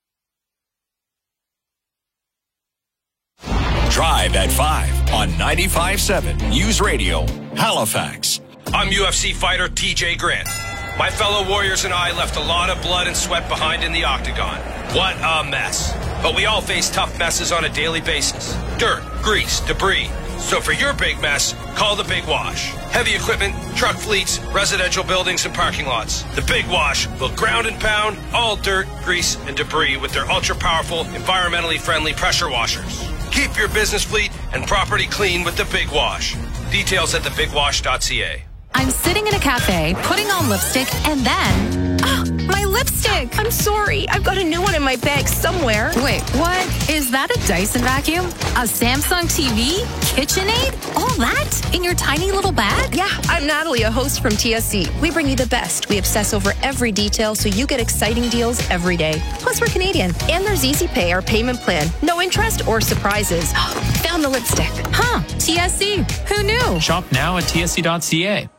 Drive at five on ninety-five point seven News Radio, Halifax. I'm U F C fighter T J Grant. My fellow warriors and I left a lot of blood and sweat behind in the octagon. What a mess. But we all face tough messes on a daily basis. Dirt, grease, debris. So for your big mess, call the Big Wash. Heavy equipment, truck fleets, residential buildings, and parking lots. The Big Wash will ground and pound all dirt, grease, and debris with their ultra-powerful, environmentally friendly pressure washers. Keep your business fleet and property clean with the Big Wash. Details at the big wash dot c a. I'm sitting in a cafe, putting on lipstick, and then... Oh, my lipstick! I'm sorry. I've got a new one in my bag somewhere. Wait, what? Is that a Dyson vacuum? A Samsung T V? KitchenAid? All that? In your tiny little bag? Yeah, I'm Natalie, a host from T S C. We bring you the best. We obsess over every detail so you get exciting deals every day. Plus, we're Canadian. And there's Easy Pay, our payment plan. No interest or surprises. Found the lipstick. Huh, T S C. Who knew? Shop now at T S C dot c a.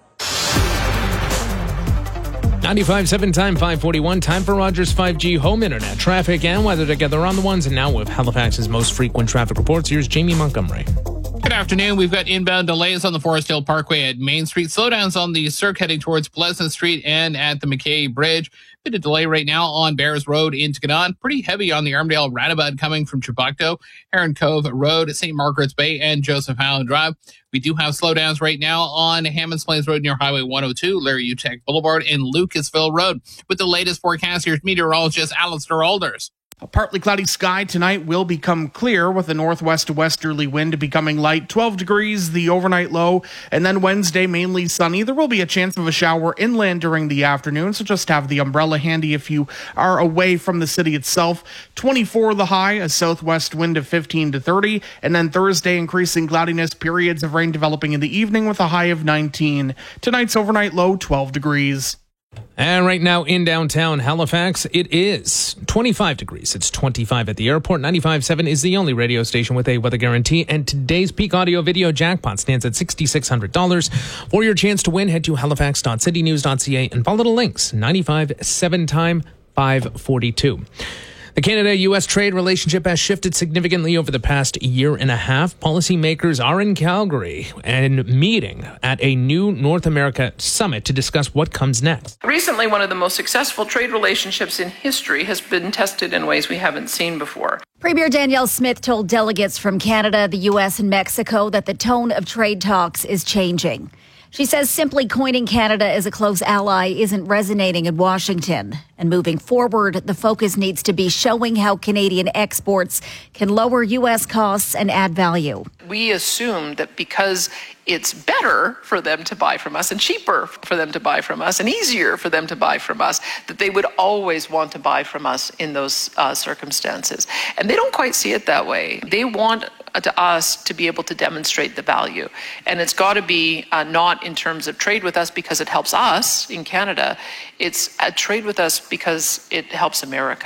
ninety-five point seven time, five forty-one. Time for Rogers five G home internet. Traffic and weather together on the ones. And now with Halifax's most frequent traffic reports, here's Jamie Montgomery. Good afternoon. We've got inbound delays on the Forest Hill Parkway at Main Street. Slowdowns on the Cirque heading towards Pleasant Street and at the McKay Bridge. Bit of delay right now on Bears Road into Gannon. Pretty heavy on the Armdale Roundabout coming from Chubbucto, Heron Cove Road, Saint Margaret's Bay, and Joseph Allen Drive. We do have slowdowns right now on Hammonds Plains Road near Highway one oh two, Larry Uteck Boulevard, and Lucasville Road. With the latest forecast, here's meteorologist Alistair Alders. A partly cloudy sky tonight will become clear with a northwest westerly wind becoming light. twelve degrees, the overnight low. And then Wednesday, mainly sunny. There will be a chance of a shower inland during the afternoon, so just have the umbrella handy if you are away from the city itself. twenty-four the high, a southwest wind of fifteen to thirty. And then Thursday, increasing cloudiness, periods of rain developing in the evening with a high of nineteen. Tonight's overnight low, twelve degrees. And right now in downtown Halifax, it is twenty-five degrees. It's twenty-five at the airport. ninety-five point seven is the only radio station with a weather guarantee. And today's peak audio video jackpot stands at six thousand six hundred dollars. For your chance to win, head to halifax dot city news dot c a and follow the links. ninety-five point seven time, five forty-two. The Canada-U S trade relationship has shifted significantly over the past year and a half. Policymakers are in Calgary and meeting at a new North America summit to discuss what comes next. Recently, one of the most successful trade relationships in history has been tested in ways we haven't seen before. Premier Danielle Smith told delegates from Canada, the U S, and Mexico that the tone of trade talks is changing. She says simply coining Canada as a close ally isn't resonating in Washington. And moving forward, the focus needs to be showing how Canadian exports can lower U S costs and add value. We assume that because it's better for them to buy from us and cheaper for them to buy from us and easier for them to buy from us, that they would always want to buy from us in those uh, circumstances. And they don't quite see it that way. They want to us to be able to demonstrate the value. And it's got to be uh, not in terms of trade with us because it helps us in Canada. It's a trade with us because it helps America.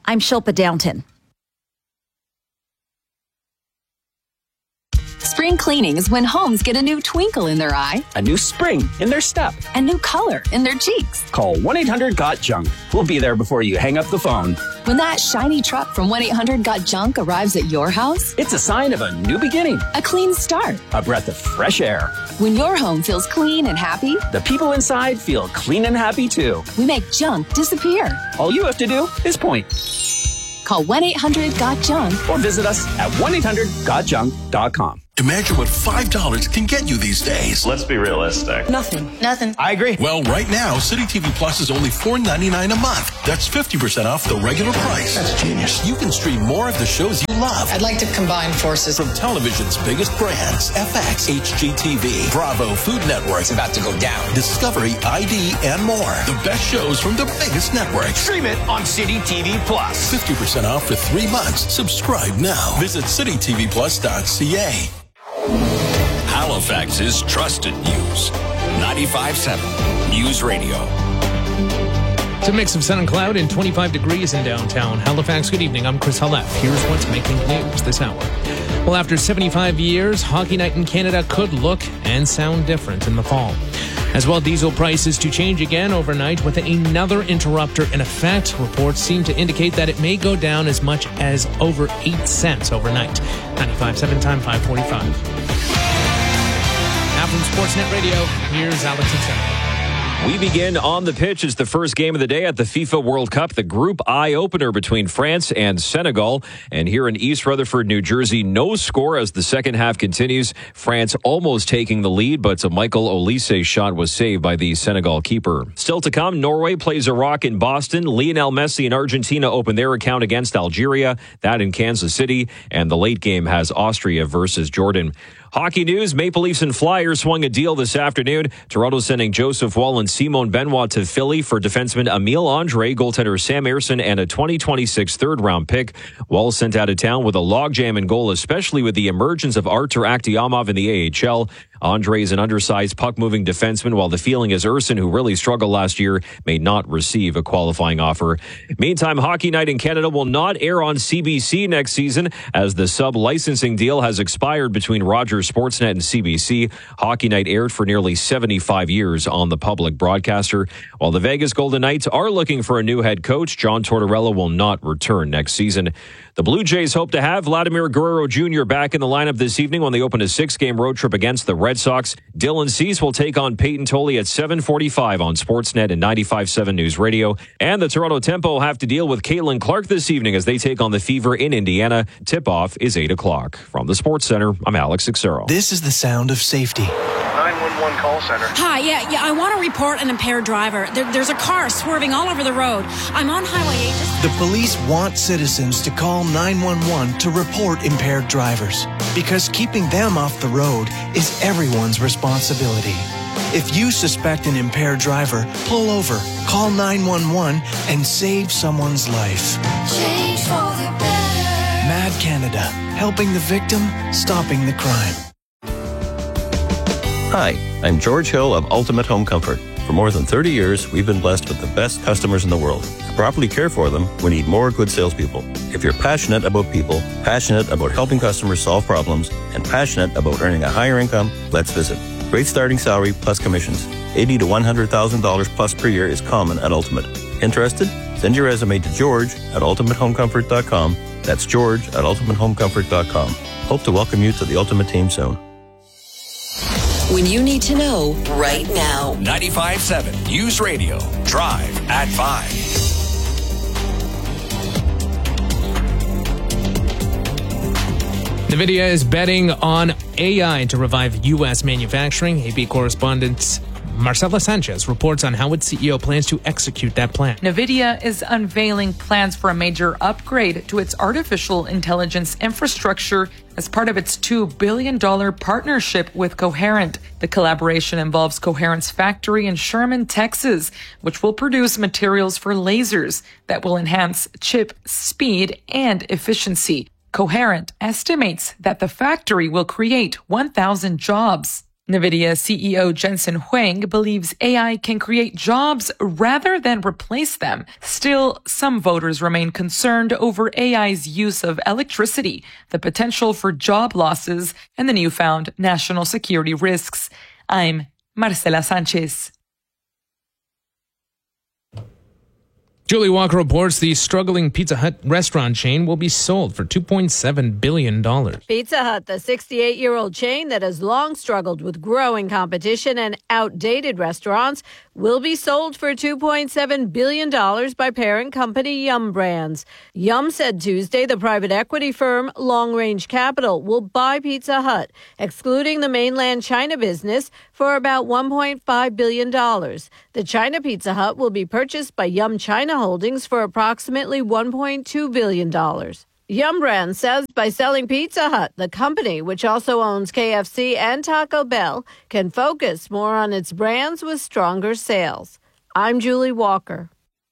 I'm Shilpa Downton. Spring cleaning is when homes get a new twinkle in their eye, a new spring in their step, a new color in their cheeks. Call one eight hundred got junk. We'll be there before you hang up the phone. When that shiny truck from one eight hundred got junk arrives at your house, it's a sign of a new beginning, a clean start, a breath of fresh air. When your home feels clean and happy, the people inside feel clean and happy too. We make junk disappear. All you have to do is point. Call one eight hundred got junk or visit us at one eight hundred got junk dot com. Imagine what five dollars can get you these days. Let's be realistic. Nothing. Nothing. I agree. Well, right now, City T V Plus is only four ninety-nine a month. That's fifty percent off the regular price. That's genius. You can stream more of the shows you love. I'd like to combine forces. From television's biggest brands, F X, H G T V, Bravo, Food Network. It's about to go down. Discovery, I D, and more. The best shows from the biggest networks. Stream it on City T V Plus. fifty percent off for three months. Subscribe now. Visit city t v plus dot c a. Halifax's trusted news. ninety-five point seven News Radio. It's a mix of sun and cloud and twenty-five degrees in downtown Halifax. Good evening. I'm Chris Halef. Here's what's making news this hour. Well, after seventy-five years, Hockey Night in Canada could look and sound different in the fall. As well, diesel prices to change again overnight with another interrupter in effect. Reports seem to indicate that it may go down as much as over eight cents overnight. ninety-five point seven time, five forty-five. Now from Sportsnet Radio, here's Alex and Sarah. We begin on the pitch. It's the first game of the day at the FIFA World Cup, the Group I opener between France and Senegal. And here in East Rutherford, New Jersey, no score as the second half continues. France almost taking the lead, but a Michael Olise shot was saved by the Senegal keeper. Still to come, Norway plays Iraq in Boston. Lionel Messi and Argentina open their account against Algeria, that in Kansas City. And the late game has Austria versus Jordan. Hockey news, Maple Leafs and Flyers swung a deal this afternoon. Toronto sending Joseph Woll and Simon Benoit to Philly for defenseman Emile Andre, goaltender Sam Ersson, and a twenty twenty-six third-round pick. Woll sent out of town with a logjam in goal, especially with the emergence of Artur Akhtiamov in the A H L. Andre is an undersized puck-moving defenseman, while the feeling is Ersson, who really struggled last year, may not receive a qualifying offer. Meantime, Hockey Night in Canada will not air on C B C next season, as the sub-licensing deal has expired between Rogers Sportsnet and C B C. Hockey Night aired for nearly seventy-five years on the public broadcaster. While the Vegas Golden Knights are looking for a new head coach, John Tortorella will not return next season. The Blue Jays hope to have Vladimir Guerrero Junior back in the lineup this evening when they open a six-game road trip against the Red Sox. Dylan Cease will take on Peyton Tolley at seven forty-five on Sportsnet and ninety-five point seven News Radio. And the Toronto Tempo will have to deal with Caitlin Clark this evening as they take on the Fever in Indiana. Tip-off is eight o'clock. From the Sports Center, I'm Alex Xero. This is the sound of safety. nine one one call center. Hi, yeah, yeah. I want to report an impaired driver. There, there's a car swerving all over the road. I'm on Highway eight. The police want citizens to call nine one one to report impaired drivers, because keeping them off the road is everyone's responsibility. If you suspect an impaired driver, pull over, call nine one one, and save someone's life. Change for the better. Mad Canada, helping the victim, stopping the crime. Hi, I'm George Hill of Ultimate Home Comfort. For more than thirty years, we've been blessed with the best customers in the world. To properly care for them, we need more good salespeople. If you're passionate about people, passionate about helping customers solve problems, and passionate about earning a higher income, let's visit. Great starting salary plus commissions. eighty thousand to one hundred thousand dollars plus per year is common at Ultimate. Interested? Send your resume to George at ultimate home comfort dot com. That's George at ultimate home comfort dot com. Hope to welcome you to the Ultimate team soon. When you need to know right now. ninety-five point seven News Radio. Drive at five. NVIDIA is betting on A I to revive U S manufacturing. A P correspondent Marcela Sanchez reports on how its C E O plans to execute that plan. NVIDIA is unveiling plans for a major upgrade to its artificial intelligence infrastructure as part of its two billion dollars partnership with Coherent. The collaboration involves Coherent's factory in Sherman, Texas, which will produce materials for lasers that will enhance chip speed and efficiency. Coherent estimates that the factory will create one thousand jobs. NVIDIA C E O Jensen Huang believes A I can create jobs rather than replace them. Still, some voters remain concerned over A I's use of electricity, the potential for job losses, and the newfound national security risks. I'm Marcela Sanchez. Julie Walker reports the struggling Pizza Hut restaurant chain will be sold for two point seven billion dollars. Pizza Hut, the sixty-eight-year-old chain that has long struggled with growing competition and outdated restaurants, will be sold for two point seven billion dollars by parent company Yum Brands. Yum said Tuesday the private equity firm Long Range Capital will buy Pizza Hut, excluding the mainland China business, for about one point five billion dollars. The China Pizza Hut will be purchased by Yum China Holdings for approximately one point two billion dollars. Yum Brands says by selling Pizza Hut, the company, which also owns K F C and Taco Bell, can focus more on its brands with stronger sales. I'm Julie Walker.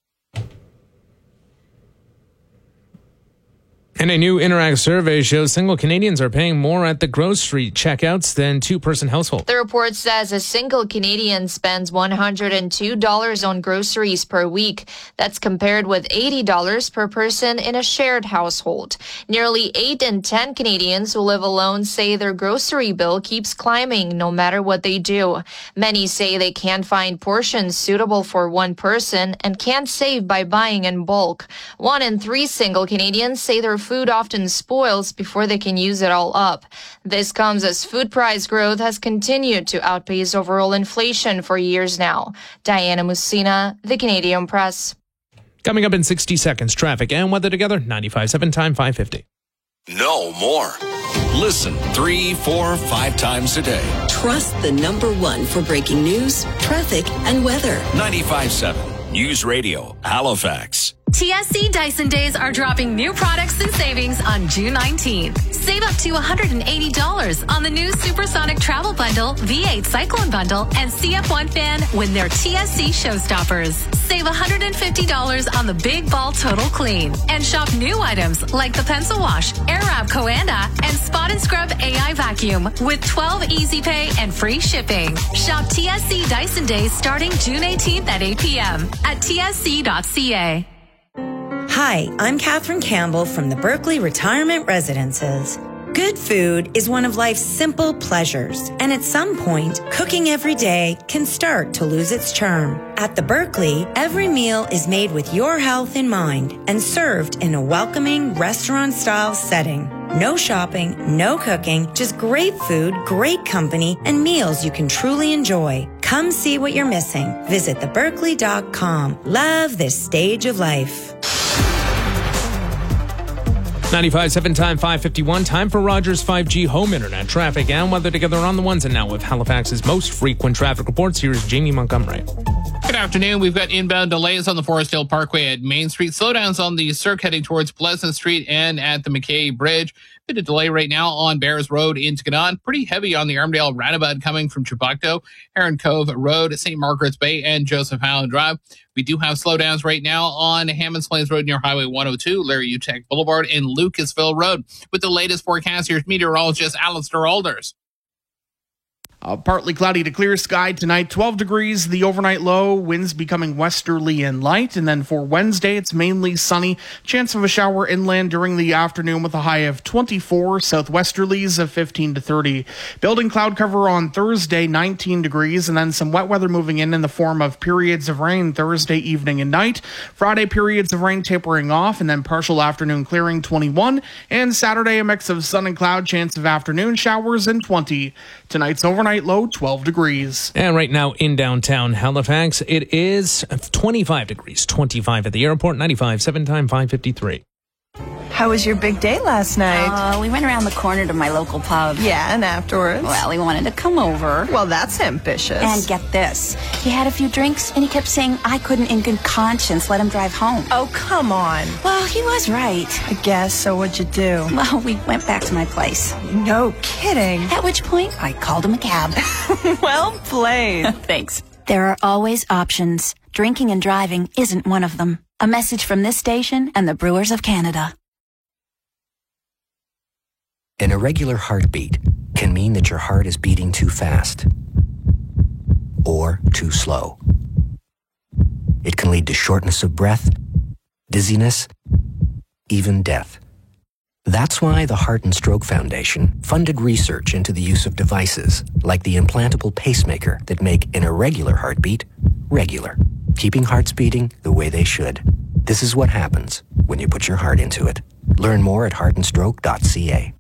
And a new Interact survey shows single Canadians are paying more at the grocery checkouts than two-person households. The report says a single Canadian spends one hundred two dollars on groceries per week. That's compared with eighty dollars per person in a shared household. Nearly eight in ten Canadians who live alone say their grocery bill keeps climbing no matter what they do. Many say they can't find portions suitable for one person and can't save by buying in bulk. One in three single Canadians say their food often spoils before they can use it all up. This comes as food price growth has continued to outpace overall inflation for years now. Diana Musina, The Canadian Press. Coming up in sixty seconds, traffic and weather together, ninety-five point seven time five fifty. Know more. Listen three, four, five times a day. Trust the number one for breaking news, traffic, and weather. ninety-five point seven News Radio, Halifax. T S C Dyson Days are dropping new products and savings on June nineteenth. Save up to one hundred eighty dollars on the new Supersonic Travel Bundle, V eight Cyclone Bundle, and C F one fan when they're T S C Showstoppers. Save one hundred fifty dollars on the Big Ball Total Clean. And shop new items like the Pencil Wash, Airwrap Coanda, and Spot and Scrub A I Vacuum with twelve Easy Pay and free shipping. Shop T S C Dyson Days starting June eighteenth at eight p.m. at T S C dot C A. Hi, I'm Katherine Campbell from the Berkeley Retirement Residences. Good food is one of life's simple pleasures, and at some point, cooking every day can start to lose its charm. At the Berkeley, every meal is made with your health in mind and served in a welcoming restaurant-style setting. No shopping, no cooking, just great food, great company, and meals you can truly enjoy. Come see what you're missing. Visit the berkeley dot com. Love this stage of life. ninety-five point seven time five fifty-one. Time for Rogers five G home internet traffic and weather together on the ones. And now with Halifax's most frequent traffic reports, here's Jamie Montgomery. Good afternoon. We've got inbound delays on the Forestdale Parkway at Main Street. Slowdowns on the Cirque heading towards Pleasant Street and at the McKay Bridge. Bit of delay right now on Bears Road in Takanon. Pretty heavy on the Armdale roundabout coming from Chiboucto, Heron Cove Road, Saint Margaret's Bay, and Joseph Howland Drive. We do have slowdowns right now on Hammonds Plains Road near Highway one oh two, Larry Utech Boulevard, and Lucasville Road. With the latest forecast, here's meteorologist Alistair Alders. Uh, partly cloudy to clear sky tonight, twelve degrees, the overnight low, winds becoming westerly and light. And then for Wednesday, it's mainly sunny. Chance of a shower inland during the afternoon with a high of twenty-four, southwesterlies of fifteen to thirty. Building cloud cover on Thursday, nineteen degrees, and then some wet weather moving in in the form of periods of rain Thursday evening and night. Friday, periods of rain tapering off, and then partial afternoon clearing, twenty-one. And Saturday, a mix of sun and cloud, chance of afternoon showers, and twenty. Tonight's overnight low, twelve degrees. And right now in downtown Halifax, it is twenty-five degrees, twenty-five at the airport, ninety-five point seven time five fifty-three. How was your big day last night? Uh, we went around the corner to my local pub. Yeah, and afterwards? Well, he wanted to come over. Well, that's ambitious. And get this. He had a few drinks, and he kept saying I couldn't in good conscience let him drive home. Oh, come on. Well, he was right. I guess, so what'd you do? Well, we went back to my place. No kidding. At which point, I called him a cab. Well played. Thanks. There are always options. Drinking and driving isn't one of them. A message from this station and the Brewers of Canada. An irregular heartbeat can mean that your heart is beating too fast or too slow. It can lead to shortness of breath, dizziness, even death. That's why the Heart and Stroke Foundation funded research into the use of devices like the implantable pacemaker that make an irregular heartbeat regular, keeping hearts beating the way they should. This is what happens when you put your heart into it. Learn more at heart and stroke dot c a.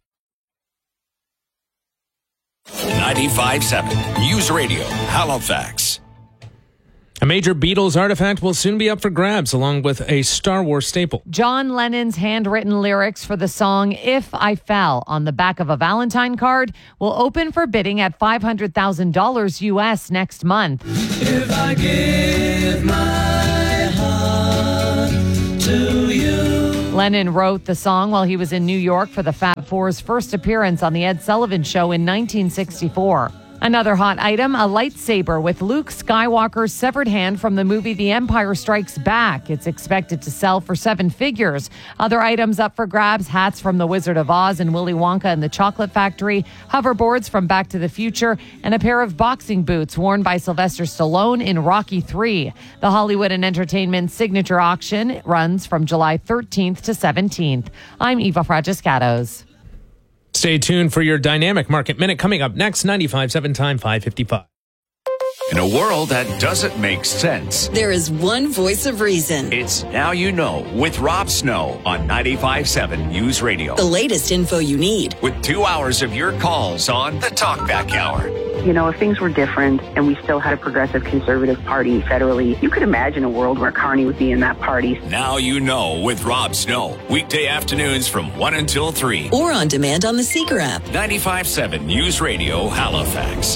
ninety-five point seven News Radio, Halifax. A major Beatles artifact will soon be up for grabs, along with a Star Wars staple. John Lennon's handwritten lyrics for the song If I Fell on the back of a Valentine card will open for bidding at five hundred thousand dollars U S next month. If I give my heart to you. Lennon wrote the song while he was in New York for the Fab Four's first appearance on The Ed Sullivan Show in nineteen sixty-four. Another hot item, a lightsaber with Luke Skywalker's severed hand from the movie The Empire Strikes Back. It's expected to sell for seven figures. Other items up for grabs, hats from The Wizard of Oz and Willy Wonka and the Chocolate Factory, hoverboards from Back to the Future, and a pair of boxing boots worn by Sylvester Stallone in Rocky three. The Hollywood and Entertainment signature auction runs from July thirteenth to seventeenth. I'm Eva Fragiscatos. Stay tuned for your Dynamic Market Minute coming up next, ninety-five point seven Time five fifty-five. In a world that doesn't make sense, there is one voice of reason. It's Now You Know with Rob Snow on ninety-five point seven News Radio. The latest info you need. With two hours of your calls on the Talkback Hour. You know, if things were different and we still had a progressive conservative party federally, you could imagine a world where Carney would be in that party. Now You Know with Rob Snow. Weekday afternoons from one until three. Or on demand on the Seeker app. ninety-five point seven News Radio, Halifax.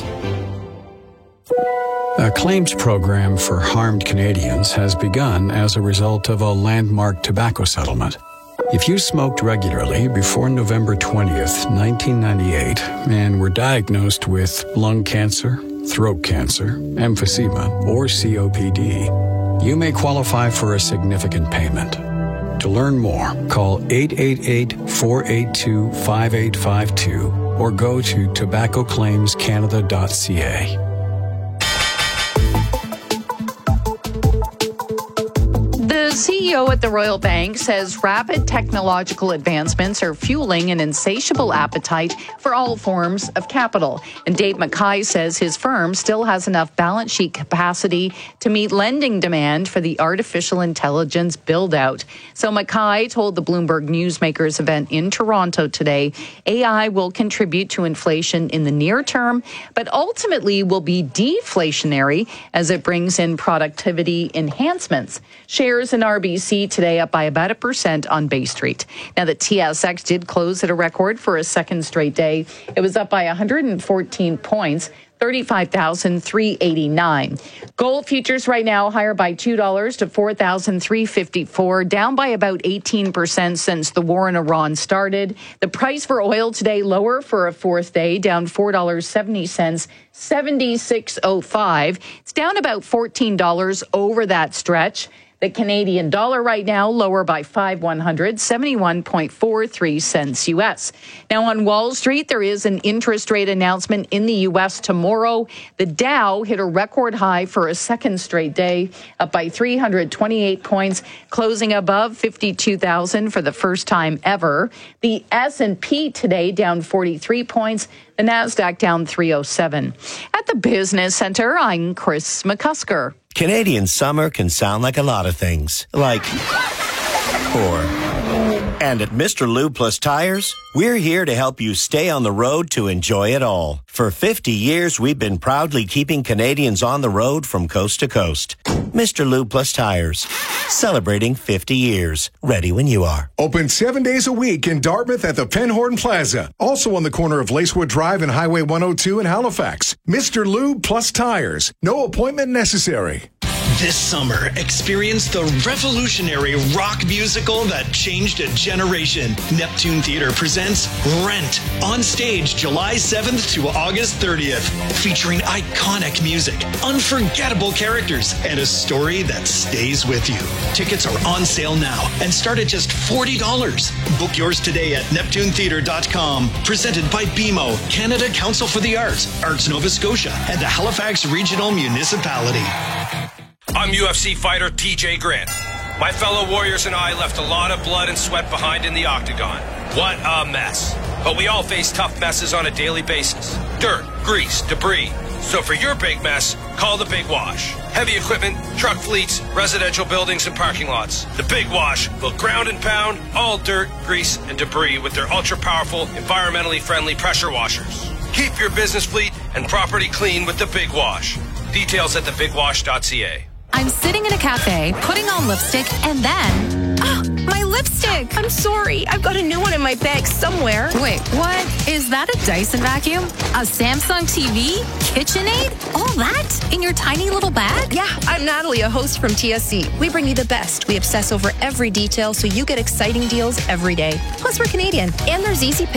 A claims program for harmed Canadians has begun as a result of a landmark tobacco settlement. If you smoked regularly before November twentieth, nineteen ninety-eight, and were diagnosed with lung cancer, throat cancer, emphysema, or C O P D, you may qualify for a significant payment. To learn more, call eight eight eight, four eight two, five eight five two or go to tobacco claims canada dot c a. The C E O at the Royal Bank says rapid technological advancements are fueling an insatiable appetite for all forms of capital. And Dave Mackay says his firm still has enough balance sheet capacity to meet lending demand for the artificial intelligence build-out. So Mackay told the Bloomberg Newsmakers event in Toronto today, A I will contribute to inflation in the near term, but ultimately will be deflationary as it brings in productivity enhancements. Shares in R B C today up by about a percent on Bay Street. Now, the T S X did close at a record for a second straight day. It was up by one hundred fourteen points, thirty-five thousand three hundred eighty-nine. Gold futures right now higher by two dollars to four thousand three hundred fifty-four, down by about eighteen percent since the war in Iran started. The price for oil today lower for a fourth day, down four dollars and seventy cents, seventy-six oh five. It's down about fourteen dollars over that stretch. The Canadian dollar right now lower by five one hundred, seventy-one point four three cents U S. Now on Wall Street, there is an interest rate announcement in the U S tomorrow. The Dow hit a record high for a second straight day, up by three hundred twenty-eight points, closing above fifty-two thousand for the first time ever. The S and P today down forty-three points. The NASDAQ down three oh seven. At the Business Center, I'm Chris McCusker. Canadian summer can sound like a lot of things, like, or, and at Mister Lube Plus Tires, we're here to help you stay on the road to enjoy it all. For fifty years, we've been proudly keeping Canadians on the road from coast to coast. Mister Lube Plus Tires, celebrating fifty years. Ready when you are. Open seven days a week in Dartmouth at the Penhorn Plaza. Also on the corner of Lacewood Drive and Highway one oh two in Halifax. Mister Lube Plus Tires. No appointment necessary. This summer, experience the revolutionary rock musical that changed a generation. Neptune Theater presents Rent on stage July seventh to August thirtieth, featuring iconic music, unforgettable characters, and a story that stays with you. Tickets are on sale now and start at just forty dollars. Book yours today at neptune theatre dot com. Presented by B M O, Canada Council for the Arts, Arts Nova Scotia, and the Halifax Regional Municipality. I'm U F C fighter T J Grant. My fellow warriors and I left a lot of blood and sweat behind in the octagon. What a mess. But we all face tough messes on a daily basis. Dirt, grease, debris. So for your big mess, call the Big Wash. Heavy equipment, truck fleets, residential buildings, and parking lots. The Big Wash will ground and pound all dirt, grease, and debris with their ultra-powerful, environmentally friendly pressure washers. Keep your business fleet and property clean with the Big Wash. Details at the big wash dot c a. I'm sitting in a cafe, putting on lipstick, and then... Oh, my lipstick! I'm sorry. I've got a new one in my bag somewhere. Wait, what? Is that a Dyson vacuum? A Samsung T V? KitchenAid? All that? In your tiny little bag? Yeah, I'm Natalie, a host from T S C. We bring you the best. We obsess over every detail so you get exciting deals every day. Plus, we're Canadian, and there's easy pay.